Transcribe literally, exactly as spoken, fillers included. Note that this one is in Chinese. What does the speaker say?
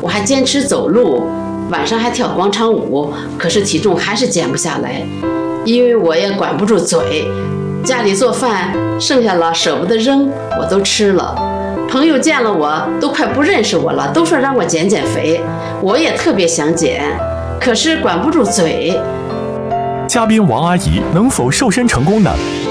我还坚持走路，晚上还跳广场舞，可是体重还是减不下来，因为我也管不住嘴，家里做饭剩下了舍不得扔，我都吃了。朋友见了我都快不认识我了，都说让我减减肥，我也特别想减，可是管不住嘴。 嘉宾王阿姨能否瘦身成功呢？